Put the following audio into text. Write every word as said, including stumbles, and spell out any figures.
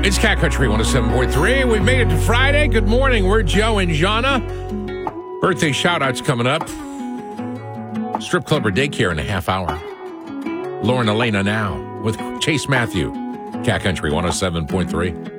It's Cat Country one oh seven point three. We've made it to Friday. Good morning. We're Joe and Jana. Birthday shout-outs coming up. Strip club or daycare in a half hour. Lauren Elena now with Chase Matthew. Cat Country one oh seven point three.